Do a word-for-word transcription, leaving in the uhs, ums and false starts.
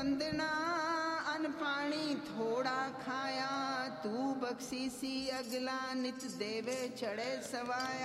ਬੰਦਨਾ ਅਨ ਪਾਣੀ ਥੋੜਾ ਖਾਇਆ, ਤੂੰ ਬਖਸ਼ੀਸੀ ਅਗਲਾ ਨਿਤ ਦੇਵੇ ਚੜੇ ਸਵਾਇਆ।